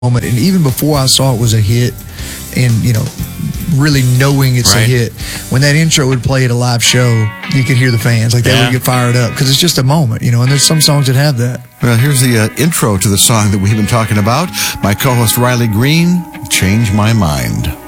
moment. And even before I saw it was a hit, and really knowing it's a hit, when that intro would play at a live show, you could hear the fans they would get fired up because it's just a moment, and there's some songs that have that. Well, here's the intro to the song that we've been talking about. My co-host Riley Green, Change My Mind.